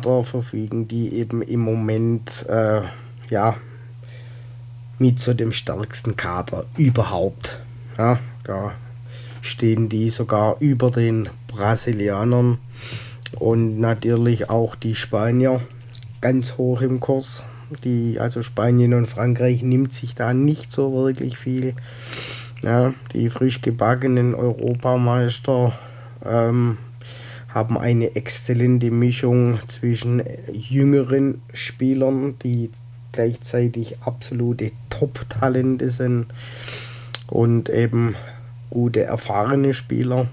Kader verfügen, die eben im Moment mit zu dem stärksten Kader überhaupt. Ja, da stehen die sogar über den Brasilianern und natürlich auch die Spanier ganz hoch im Kurs. Also Spanien und Frankreich nimmt sich da nicht so wirklich viel. Ja, die frisch gebackenen Europameister haben eine exzellente Mischung zwischen jüngeren Spielern, die gleichzeitig absolute Top-Talente sind, und eben gute, erfahrene Spieler,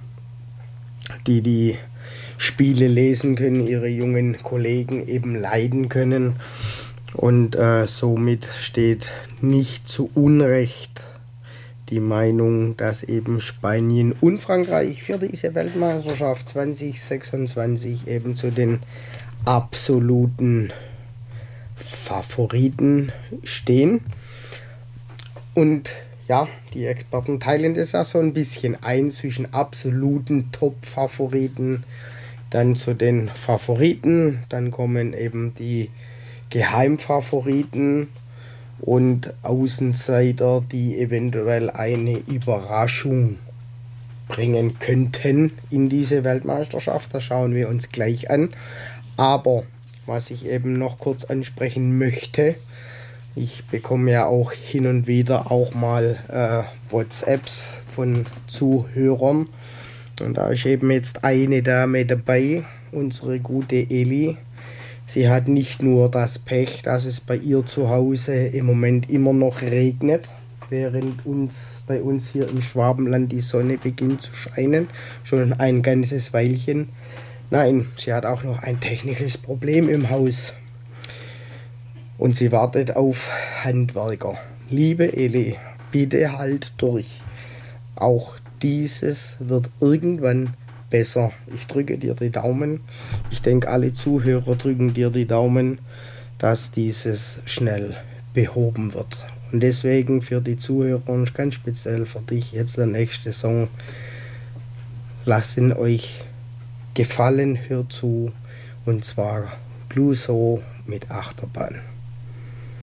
die Spiele lesen können, ihre jungen Kollegen eben leiden können. Und somit steht nicht zu Unrecht die Meinung, dass eben Spanien und Frankreich für diese Weltmeisterschaft 2026 eben zu den absoluten Favoriten stehen. Und ja, die Experten teilen das ja so ein bisschen ein zwischen absoluten Top-Favoriten, dann zu den Favoriten, dann kommen eben die Geheimfavoriten und Außenseiter, die eventuell eine Überraschung bringen könnten in diese Weltmeisterschaft. Das schauen wir uns gleich an. Aber was ich eben noch kurz ansprechen möchte, ich bekomme ja auch hin und wieder auch mal WhatsApps von Zuhörern. Und da ist eben jetzt eine Dame dabei, unsere gute Eli. Sie hat nicht nur das Pech, dass es bei ihr zu Hause im Moment immer noch regnet, während bei uns hier im Schwabenland die Sonne beginnt zu scheinen, schon ein ganzes Weilchen. Nein, sie hat auch noch ein technisches Problem im Haus und sie wartet auf Handwerker. Liebe Eli, bitte halt durch. Auch dieses wird irgendwann besser. Ich drücke dir die Daumen. Ich denke, alle Zuhörer drücken dir die Daumen, dass dieses schnell behoben wird. Und deswegen für die Zuhörer und ganz speziell für dich jetzt der nächste Song. Lasst ihn euch gefallen, hört zu. Und zwar Clouseau mit Achterbahn.